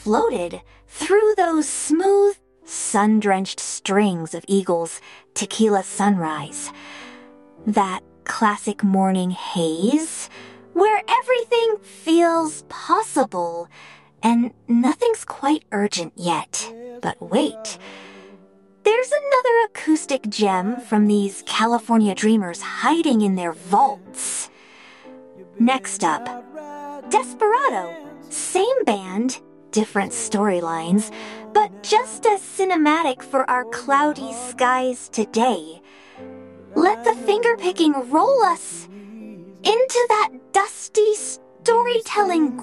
floated through those smooth, sun-drenched strings of Eagle's Tequila Sunrise. That classic morning haze where everything feels possible and nothing's quite urgent yet. But wait, there's another acoustic gem from these California dreamers hiding in their vaults. Next up, Desperado. Same band, different storylines, but just as cinematic for our cloudy skies today. Let the fingerpicking roll us into that dusty storytelling